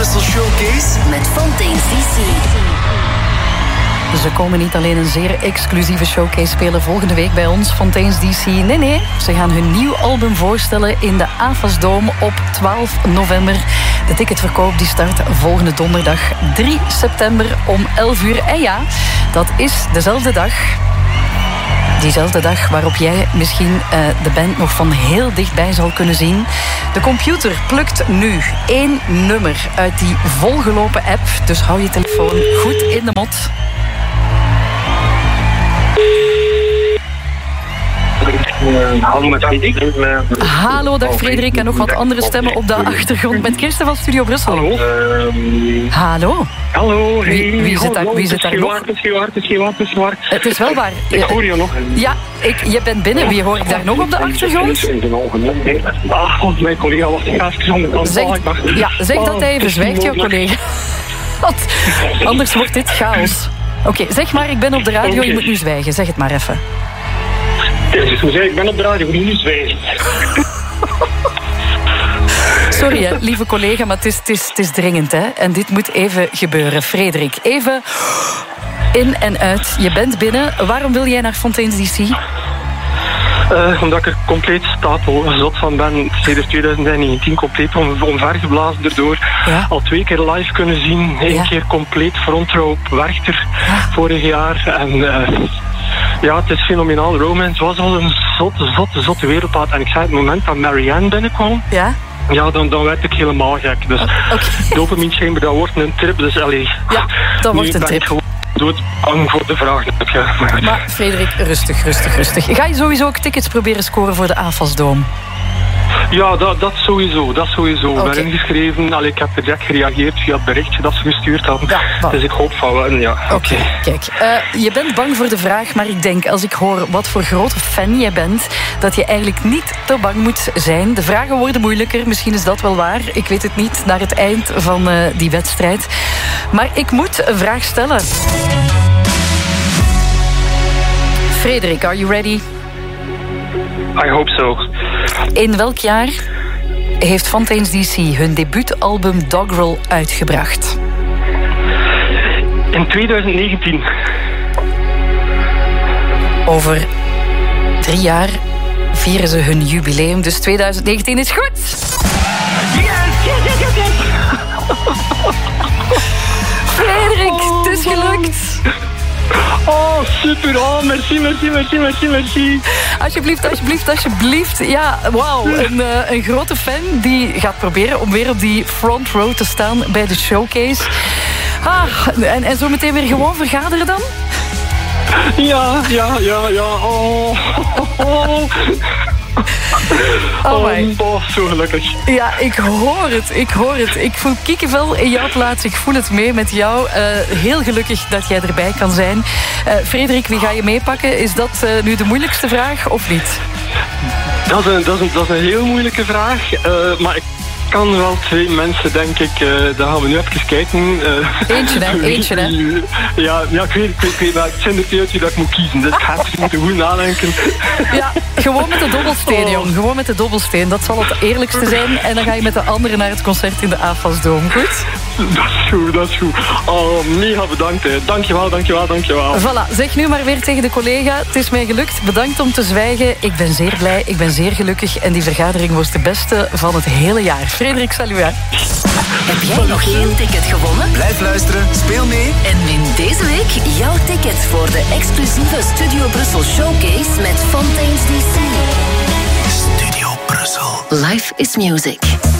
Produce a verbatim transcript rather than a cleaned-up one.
Brussel Showcase met Fontaine's D C. Ze komen niet alleen een zeer exclusieve showcase spelen volgende week bij ons, Fontaine's D C. Nee, nee, ze gaan hun nieuw album voorstellen in de AFAS-dome op twaalf november. De ticketverkoop die start volgende donderdag drie september om elf uur. En ja, dat is dezelfde dag. Diezelfde dag waarop jij misschien uh, de band nog van heel dichtbij zal kunnen zien. De computer plukt nu één nummer uit die volgelopen app. Dus hou je telefoon goed in de mot. Uh, hallo met Frederik. Uh, Hallo, dag Frederik. En nog wat andere stemmen op de achtergrond met Kirsten van Studio Brussel. Hallo. Uh, Hallo. Hallo. Hey. Wie, wie zit daar, wie zit daar nog? Het is geen waar, het is geen waar, het is geen waar. Het is wel waar. Ik hoor je nog. Ja, ik, je bent binnen. Wie hoor ik daar nog op de achtergrond? Ah, oh, mijn collega was even aan de kant. Zeg, ja, zeg dat even. Zwijgt jouw collega. Want anders wordt dit chaos. Oké, okay, zeg maar, ik ben op de radio. Je moet nu zwijgen. Zeg het maar even. Dus hoe zei ik, ben op de radio, moet nu zwijgen. Sorry, hè, lieve collega, maar het is, het, is, het is dringend, hè. En dit moet even gebeuren. Frederik, even in en uit. Je bent binnen. Waarom wil jij naar Fontaine's D C? Uh, omdat ik er compleet stapelzot van ben. Sinds twintig negentien compleet omvergeblazen erdoor. Ja. Al twee keer live kunnen zien. Eén ja. keer compleet frontrow op Werchter ja. vorig jaar. En uh, ja, het is fenomenaal. Romance was al een zotte, zotte, zotte wereldplaat. En ik zei het moment dat Marianne binnenkwam. Ja. Ja, dan, dan werd ik helemaal gek. Dus okay. Dopamine Chamber, dat wordt een trip. Dus allee. Ja, dat wordt een trip. Dood bang voor de vraag. Ja. Maar Frederik, rustig, rustig, rustig. Ga je sowieso ook tickets proberen scoren voor de AFAS-dome? Ja, dat, dat sowieso. Dat sowieso. Ik okay. ben ingeschreven. Allee, ik heb direct gereageerd via het berichtje dat ze gestuurd hadden. Ja, dus ik hoop van wel. Ja. Oké, okay. Kijk. Uh, je bent bang voor de vraag, maar ik denk, als ik hoor wat voor grote fan je bent, dat je eigenlijk niet te bang moet zijn. De vragen worden moeilijker. Misschien is dat wel waar. Ik weet het niet. Naar het eind van uh, die wedstrijd. Maar ik moet een vraag stellen. Frederik, are you ready? I hope so. In welk jaar heeft Fontaine's D C hun debuutalbum Doggerel uitgebracht? In twintig negentien. Over drie jaar vieren ze hun jubileum, dus twintig negentien is goed. Yes, yes, yes, yes, yes. Frederik, oh, het is gelukt. Oh, super. Oh, merci, merci, merci, merci, merci. Alsjeblieft, alsjeblieft, alsjeblieft. Ja, wauw. Een, uh, een grote fan die gaat proberen om weer op die front row te staan bij de showcase. Ah, en, en zo meteen weer gewoon vergaderen dan? Ja, ja, ja, ja. Oh, oh. Oh, my. Oh, zo gelukkig. Ja, ik hoor het, ik hoor het. Ik voel kiekenvel in jouw plaats. Ik voel het mee met jou. Uh, heel gelukkig dat jij erbij kan zijn. Uh, Frederik, wie ga je meepakken? Is dat uh, nu de moeilijkste vraag of niet? Dat is een, dat is een, dat is een heel moeilijke vraag. Uh, maar ik kan wel twee mensen, denk ik. Uh, daar gaan we nu even kijken. Uh, eentje, hè? Eentje, hè? Ja, ja ik weet, ik weet, ik weet maar het zijn er twee dat ik moet kiezen. Dus ik ga even moeten goed nadenken. Ja, gewoon met de dobbelsteen, oh. jong. Gewoon met de dobbelsteen. Dat zal het eerlijkste zijn. En dan ga je met de anderen naar het concert in de AFAS-dome. Goed? Dat is goed, dat is goed. Oh, mega bedankt. Hè. Dankjewel, dankjewel, dankjewel. Voilà, zeg nu maar weer tegen de collega. Het is mij gelukt. Bedankt om te zwijgen. Ik ben zeer blij, ik ben zeer gelukkig. En die vergadering was de beste van het hele jaar. Frederik, salut. Heb jij nog geen ticket gewonnen? Blijf luisteren, speel mee. En win deze week jouw ticket voor de exclusieve Studio Brussel Showcase met Fontaine's D C. Studio Brussel. Life is music.